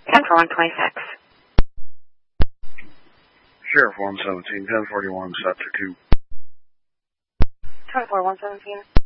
10-4-1-26. Sheriff 117, 1041, set to 2. 10-4-1-17.